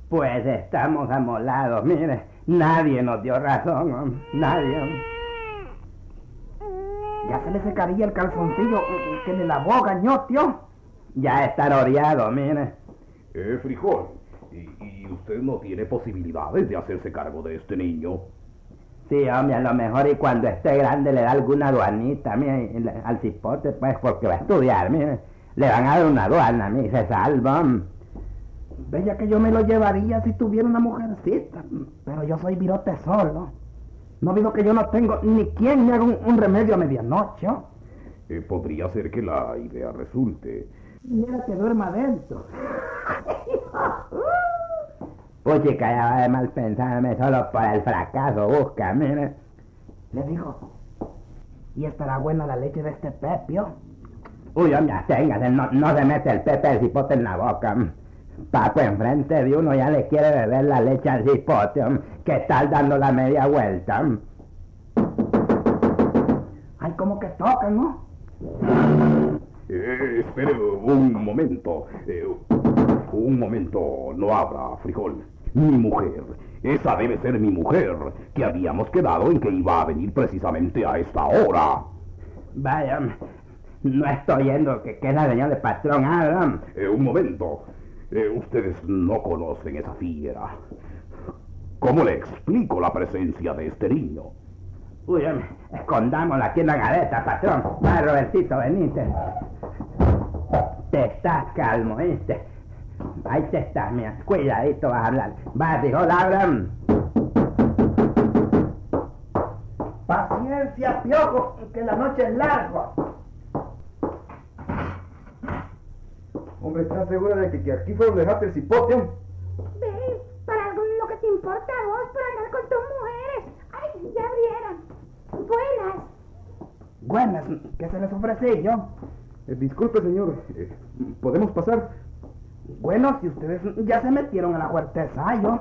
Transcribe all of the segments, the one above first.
Pues estamos amolados, mire. Nadie nos dio razón, nadie. Ya se le secaría el calzoncillo que le lavó, gañotio. Ya está oreado, mire. Frijol, ¿y usted no tiene posibilidades de hacerse cargo de este niño? Sí, hombre, a lo mejor y cuando esté grande le da alguna aduanita, mire, al cipote, pues, porque va a estudiar, mire. Le van a dar una aduana, mire, se salvan. Bella que yo me lo llevaría si tuviera una mujercita, pero yo soy virote solo. No digo que yo no tengo ni quien me haga un remedio a medianoche. Podría ser que la idea resulte. Mira que duerma adentro. Pues chica, ya va de mal pensarme solo por el fracaso, busca, mire. Le digo, ¿y estará buena la leche de este Pepio? Uy, hombre, téngase, no se mete el pepe del cipote en la boca. Paco, enfrente de uno ya le quiere beber la leche al cipote, que está dando la media vuelta. Ay, como que tocan, ¿no? Espere un momento. Un momento, no abra, Frijol. Mi mujer. Esa debe ser mi mujer, que habíamos quedado en que iba a venir precisamente a esta hora. Vaya, no estoy oyendo que es la señora del patrón Adam. Un momento. Ustedes no conocen esa fiera. ¿Cómo le explico la presencia de este niño? Uy, escondámosla aquí en la gaveta, patrón. Va, Robertito, venite. Te estás calmo, ¿viste? Ahí te estás, mira. Cuidadito vas a hablar. Va, Frijol, abran. Paciencia, Piojo, que la noche es larga. Hombre, ¿estás segura de que aquí fue donde dejaste el cipote? Ve, para lo que te importa a vos por andar con tus mujeres. Ay, ya abrieron. Buenas. Buenas, ¿qué se les ofrece yo? Disculpe, señor, ¿podemos pasar? Bueno, si ustedes ya se metieron a la fuerteza, yo.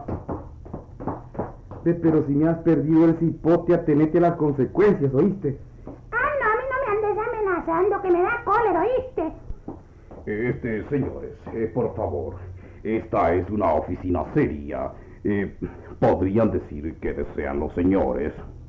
Pero si me has perdido el cipote, atenete a las consecuencias, ¿oíste? Ah, no, a mí no me andes amenazando, que me da cólera, ¿oíste? Señores, por favor, esta es una oficina seria. ¿Podrían decir qué desean los señores?